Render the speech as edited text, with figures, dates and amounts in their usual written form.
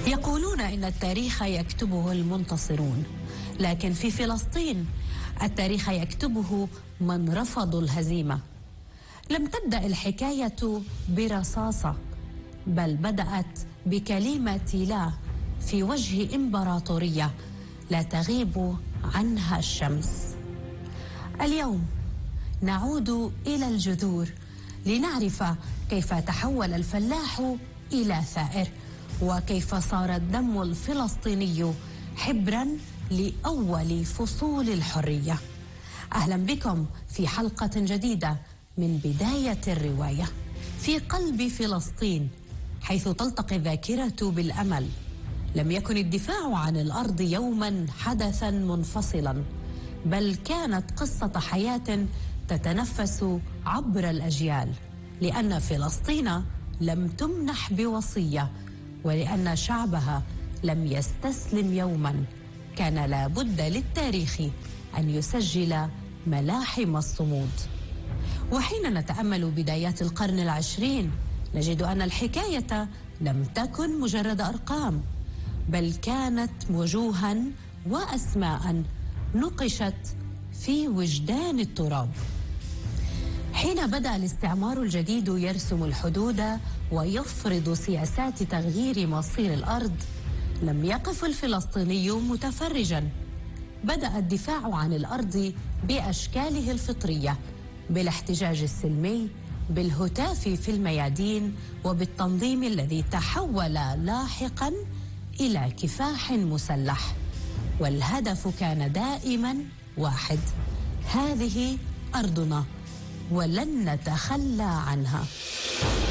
يقولون إن التاريخ يكتبه المنتصرون، لكن في فلسطين التاريخ يكتبه من رفضوا الهزيمة. لم تبدأ الحكاية برصاصة، بل بدأت بكلمة لا في وجه إمبراطورية لا تغيب عنها الشمس. اليوم نعود إلى الجذور لنعرف كيف تحول الفلاح إلى ثائر، وكيف صار الدم الفلسطيني حبرا لأول فصول الحرية. أهلا بكم في حلقة جديدة من بداية الرواية في قلب فلسطين، حيث تلتقي الذاكرة بالأمل. لم يكن الدفاع عن الأرض يوما حدثا منفصلا، بل كانت قصة حياة تتنفس عبر الأجيال، لأن فلسطين لم تمنح بوصية، ولأن شعبها لم يستسلم يوما. كان لابد للتاريخ أن يسجل ملاحم الصمود. وحين نتأمل بدايات القرن العشرين نجد أن الحكاية لم تكن مجرد أرقام، بل كانت وجوها وأسماء نقشت في وجدان التراب. حين بدأ الاستعمار الجديد يرسم الحدود ويفرض سياسات تغيير مصير الأرض، لم يقف الفلسطيني متفرجا. بدأ الدفاع عن الأرض بأشكاله الفطرية، بالاحتجاج السلمي، بالهتاف في الميادين، وبالتنظيم الذي تحول لاحقا إلى كفاح مسلح. والهدف كان دائما واحد: هذه أرضنا ولن نتخلى عنها.